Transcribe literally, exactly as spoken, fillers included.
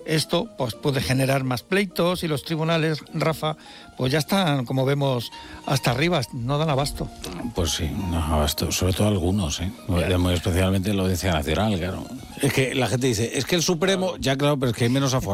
esto pues puede generar más pleitos y los tribunales, Rafa, pues ya están, como vemos, hasta arriba, no dan abasto. Pues sí, no dan abasto, sobre todo algunos, ¿eh? Claro. Muy especialmente la Audiencia Nacional, claro. Es que la gente dice, es que el Supremo, ya claro, pero es que hay menos aforados.